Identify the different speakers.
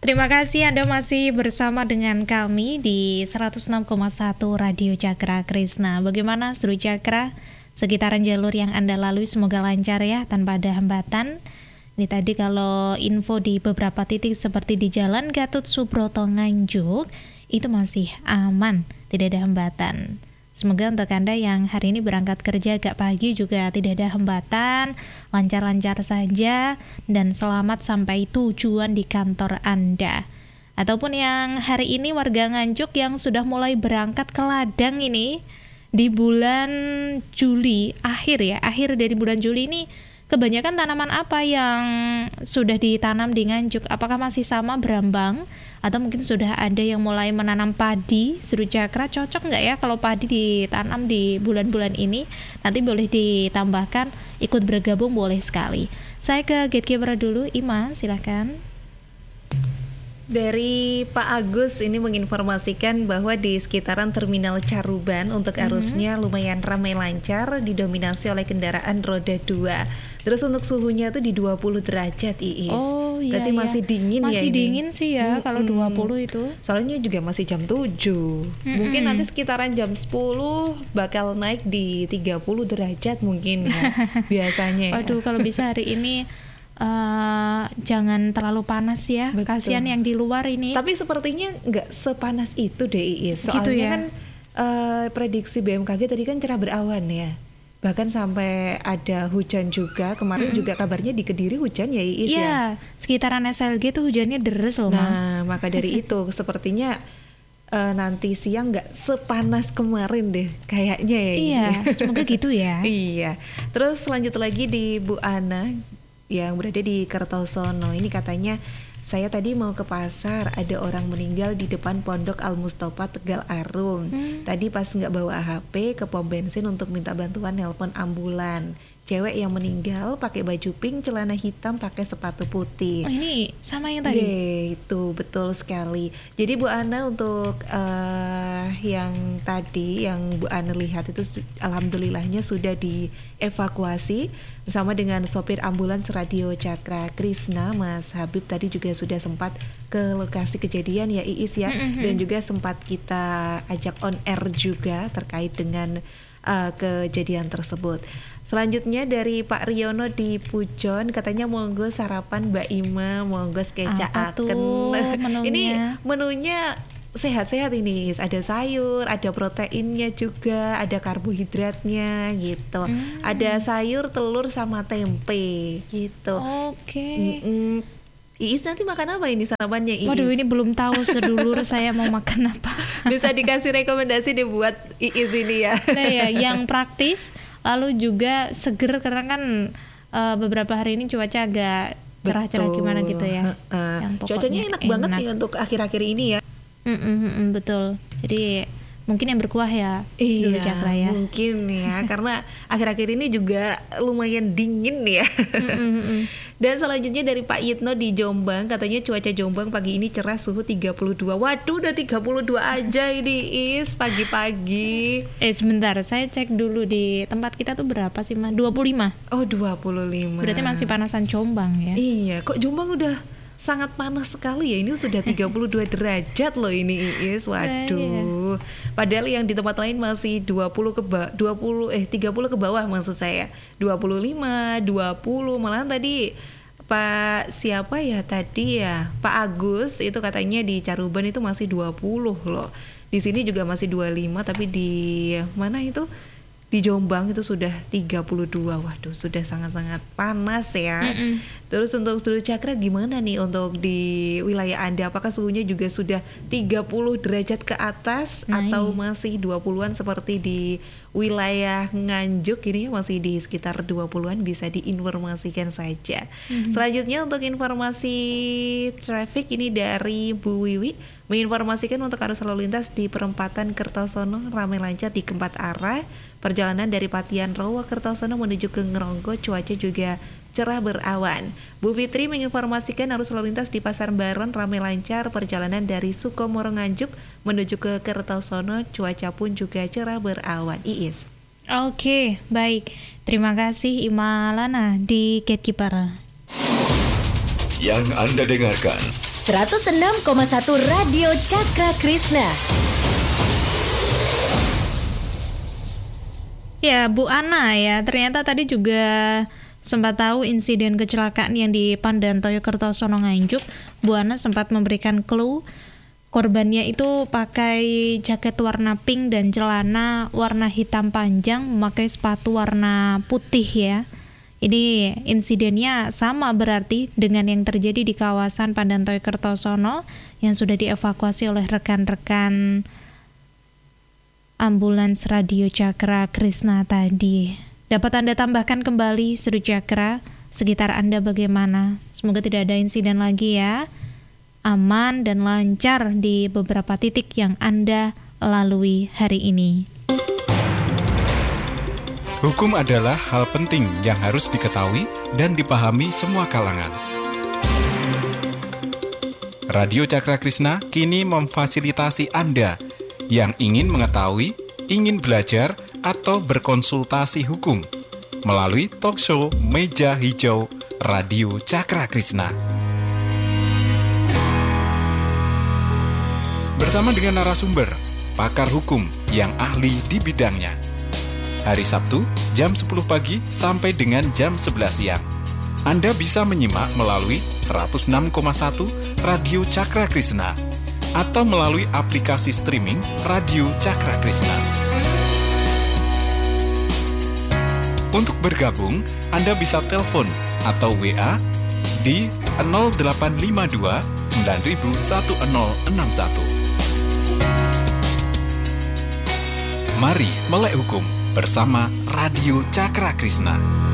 Speaker 1: Terima kasih Anda masih bersama dengan kami di 106,1 Radio Cakra Krisna. Bagaimana seluruh Cakra? Sekitaran jalur yang Anda lalui semoga lancar ya, tanpa ada hambatan. Ini tadi kalau info di beberapa titik seperti di Jalan Gatot Subroto Nganjuk, itu masih aman, tidak ada hambatan. Semoga untuk Anda yang hari ini berangkat kerja agak pagi juga tidak ada hambatan, lancar-lancar saja, dan selamat sampai tujuan di kantor Anda. Ataupun yang hari ini warga Nganjuk yang sudah mulai berangkat ke ladang ini, di bulan Juli, akhir dari bulan Juli ini, kebanyakan tanaman apa yang sudah ditanam di Nganjuk? Apakah masih sama berambang? Atau mungkin sudah ada yang mulai menanam padi? Seluruh Cakra, cocok nggak ya kalau padi ditanam di bulan-bulan ini? Nanti boleh ditambahkan, ikut bergabung boleh sekali. Saya ke gatekeeper dulu, Ima, silahkan.
Speaker 2: Dari Pak Agus ini menginformasikan bahwa di sekitaran Terminal Caruban untuk arusnya lumayan ramai lancar, didominasi oleh kendaraan roda 2. Terus untuk suhunya itu di 20 derajat Iis.
Speaker 1: Oh iya.
Speaker 2: Berarti masih dingin ya ini.
Speaker 1: Masih dingin sih ya kalau 20 itu.
Speaker 2: Soalnya juga masih jam 7. Mungkin nanti sekitaran jam 10 bakal naik di 30 derajat mungkin ya biasanya.
Speaker 1: Waduh, kalau bisa hari ini jangan terlalu panas ya.
Speaker 2: Betul.
Speaker 1: Kasihan yang di luar ini.
Speaker 2: Tapi sepertinya nggak sepanas itu deh Iis. Soalnya
Speaker 1: gitu ya?
Speaker 2: kan prediksi BMKG tadi kan cerah berawan ya. Bahkan sampai ada hujan juga. Kemarin juga kabarnya di Kediri hujan ya Iis ya.
Speaker 1: Iya, sekitaran SLG tuh hujannya deres loh, Ma.
Speaker 2: Nah, maka dari itu sepertinya nanti siang nggak sepanas kemarin deh kayaknya ya.
Speaker 1: Iya, semoga gitu ya.
Speaker 2: Iya. Terus lanjut lagi di Bu Ana yang berada di Kertosono. Ini katanya, saya tadi mau ke pasar, ada orang meninggal di depan Pondok Al Mustofa Tegal Arum. Tadi pas nggak bawa HP ke pom bensin untuk minta bantuan nelpon ambulan. Cewek yang meninggal pakai baju pink, celana hitam, pakai sepatu putih.
Speaker 1: Oh, ini sama yang tadi.
Speaker 2: Itu betul sekali. Jadi Bu Ana untuk yang tadi yang Bu Ana lihat itu alhamdulillahnya sudah dievakuasi bersama dengan sopir ambulans Radio Cakra Krisna. Mas Habib tadi juga sudah sempat ke lokasi kejadian ya Iis ya, dan juga sempat kita ajak on air juga terkait dengan kejadian tersebut. Selanjutnya dari Pak Riono di Pujon, katanya monggo sarapan Mbak Ima, monggo skecaaken. Ini menunya sehat-sehat ini, ada sayur, ada proteinnya juga, ada karbohidratnya gitu. Ada sayur, telur sama tempe gitu.
Speaker 1: Oke.
Speaker 2: Iis nanti makan apa ini sarapannya Iis?
Speaker 1: Waduh, ini belum tahu sedulur saya mau makan apa.
Speaker 2: Bisa dikasih rekomendasi dibuat Iis ini ya.
Speaker 1: Nah ya, yang praktis, lalu juga seger karena kan beberapa hari ini cuaca agak cerah-cerah gimana gitu ya.
Speaker 2: Cuacanya enak banget nih untuk akhir-akhir ini ya.
Speaker 1: Betul. Jadi mungkin yang berkuah ya,
Speaker 2: iya,
Speaker 1: Cakra ya.
Speaker 2: Mungkin ya, karena akhir-akhir ini juga lumayan dingin ya. Dan selanjutnya dari Pak Yitno di Jombang, katanya cuaca Jombang pagi ini cerah, suhu 32. Waduh, udah 32 aja ini Is pagi-pagi.
Speaker 1: Sebentar, saya cek dulu di tempat kita tuh berapa sih, Ma? 25.
Speaker 2: Oh, 25.
Speaker 1: Berarti masih panasan Jombang ya.
Speaker 2: Iya, kok Jombang udah sangat panas sekali ya. Ini sudah 32 derajat loh ini Iis. Waduh. Padahal yang di tempat lain masih 30 ke bawah maksud saya. 25, 20, malahan tadi Pak siapa ya tadi ya? Pak Agus itu katanya di Caruban itu masih 20 loh. Di sini juga masih 25, tapi di mana itu? Di Jombang itu sudah 32. Waduh, sudah sangat-sangat panas ya. Terus untuk seluruh Cakra gimana nih untuk di wilayah Anda? Apakah suhunya juga sudah 30 derajat ke atas atau masih 20-an seperti di wilayah Nganjuk ini masih di sekitar 20-an? Bisa diinformasikan saja. Selanjutnya untuk informasi traffic ini dari Bu Wiwi menginformasikan untuk arus lalu lintas di perempatan Kertosono ramai lancar di keempat arah. Perjalanan dari Patian Rowo Kertosono menuju ke Ngeronggo cuaca juga cerah berawan. Bu Fitri menginformasikan arus lalu lintas di Pasar Baron ramai lancar. Perjalanan dari Sukomoro Nganjuk menuju ke Kertosono cuaca pun juga cerah berawan. Iis.
Speaker 1: Oke, baik. Terima kasih Ima Lana di Gatekeeper.
Speaker 3: Yang Anda dengarkan 106,1 Radio Cakra Krishna.
Speaker 1: Ya, Bu Ana ya, ternyata tadi juga sempat tahu insiden kecelakaan yang di Pandantoyo Kertosono Nganjuk. Bu Ana sempat memberikan clue korbannya itu pakai jaket warna pink dan celana warna hitam panjang, memakai sepatu warna putih ya. Ini insidennya sama berarti dengan yang terjadi di kawasan Pandantoyo Kertosono yang sudah dievakuasi oleh rekan-rekan ambulans Radio Cakra Krishna tadi. Dapat Anda tambahkan kembali Seru Cakra, sekitar Anda bagaimana? Semoga tidak ada insiden lagi ya. Aman dan lancar di beberapa titik yang Anda lalui hari ini.
Speaker 4: Hukum adalah hal penting yang harus diketahui dan dipahami semua kalangan. Radio Cakra Krishna kini memfasilitasi Anda yang ingin mengetahui, ingin belajar, atau berkonsultasi hukum melalui talk show Meja Hijau Radio Cakra Krishna. Bersama dengan narasumber, pakar hukum yang ahli di bidangnya. Hari Sabtu, jam 10 pagi sampai dengan jam 11 siang. Anda bisa menyimak melalui 106,1 Radio Cakra Krishna atau melalui aplikasi streaming Radio Cakra Krishna. Untuk bergabung, Anda bisa telepon atau WA di 0852 901061. Mari melek hukum bersama Radio Cakra Krishna.